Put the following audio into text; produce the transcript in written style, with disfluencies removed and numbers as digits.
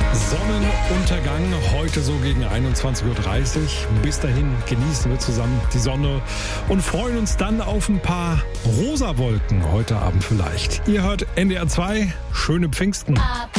Sonnenuntergang heute so gegen 21.30 Uhr. Bis dahin genießen wir zusammen die Sonne und freuen uns dann auf ein paar rosa Wolken heute Abend vielleicht. Ihr hört NDR 2, schöne Pfingsten.